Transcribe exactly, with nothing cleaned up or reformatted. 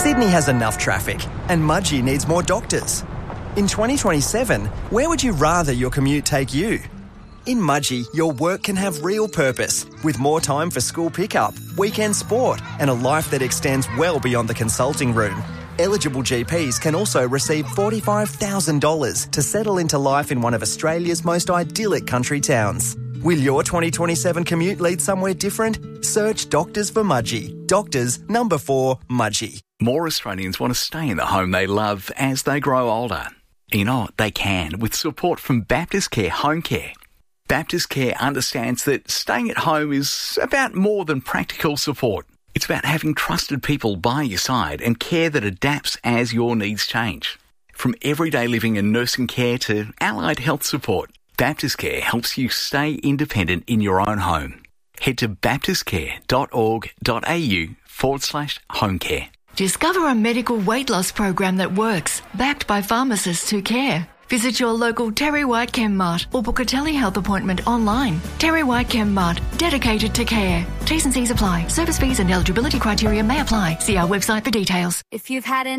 Sydney has enough traffic and Mudgee needs more doctors. In twenty twenty-seven, where would you rather your commute take you? In Mudgee, your work can have real purpose, with more time for school pickup, weekend sport, and a life that extends well beyond the consulting room. Eligible G Ps can also receive forty-five thousand dollars to settle into life in one of Australia's most idyllic country towns. Will your twenty twenty-seven commute lead somewhere different? Search Doctors for Mudgee. Doctors, number four, Mudgee. More Australians want to stay in the home they love as they grow older. You know what? They can with support from Baptist Care Home Care. Baptist Care understands that staying at home is about more than practical support. It's about having trusted people by your side and care that adapts as your needs change. From everyday living and nursing care to allied health support, Baptist Care helps you stay independent in your own home. Head to baptistcare.org.au forward slash home care. Discover a medical weight loss program that works, backed by pharmacists who care. Visit your local Terry White Chemmart or book a telehealth appointment online. Terry White Chemmart, dedicated to care. T's and C's apply. Service fees and eligibility criteria may apply. See our website for details. If you've had an